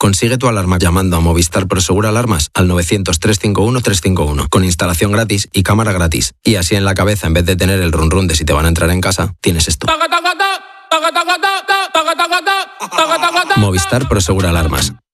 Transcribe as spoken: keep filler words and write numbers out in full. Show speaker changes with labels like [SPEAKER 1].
[SPEAKER 1] Consigue tu alarma llamando a Movistar Prosegur Alarmas al novecientos, trescientos cincuenta y uno, trescientos cincuenta y uno, con instalación gratis y cámara gratis. Y así en la cabeza, en vez de tener el run run de si te van a entrar en casa, tienes esto. Movistar Prosegur Alarmas.